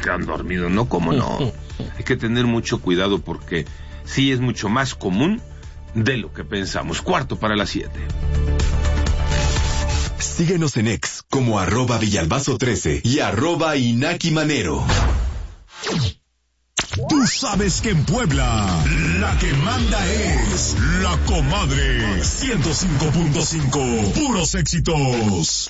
quedan dormidos, ¿no? ¿Cómo no? Hay que tener mucho cuidado porque sí es mucho más común de lo que pensamos. 6:45. Síguenos en X como @Villalbazo13 y @Inaki Manero. Tú sabes que en Puebla la que manda es La Comadre 105.5. Puros éxitos.